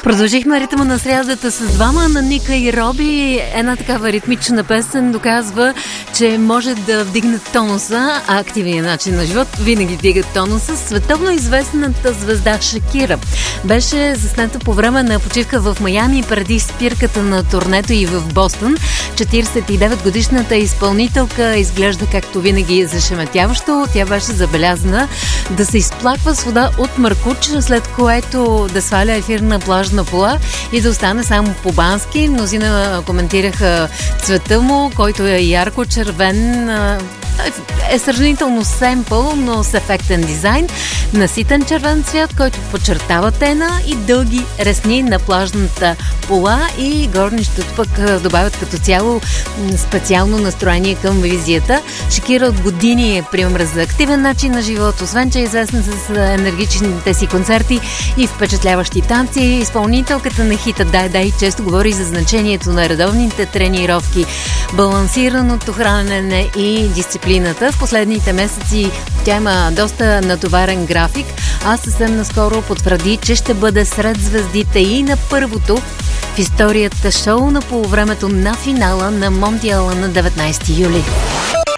Продължихме ритъма на срядата с двама на Ника и Роби. Една такава ритмична песен доказва, че може да вдигне тонуса, а активният начин на живот винаги вдига тонуса. Световно известната звезда Шакира беше засната по време на почивка в Майами преди спирката на турнето и в Бостон. 49-годишната изпълнителка изглежда както винаги зашеметяващо. Тя беше забелязана да се изплаква с вода от маркуч, след което да сваля ефирна плажна пола и да остане само по-бански. Мнозина коментираха цвета му, който е ярко-червен. Е сравнително семпъл, но с ефектен дизайн. Наситен червен цвят, който подчертава тена и дълги ресни на плажната пола и горнището пък добавят като цяло специално настроение към визията. Шакира от години е пример за активен начин на живот, освен че е известна с енергичните си концерти и впечатляващи танци. Изпълнителката на хита Дай често говори за значението на редовните тренировки, балансираното хранене и дисциплината. В последните месеци тя има доста натоварен график, а съвсем наскоро потвърди, че ще бъде сред звездите и на първото в историята шоу на полувремето на финала на Мондиала на 19 юли.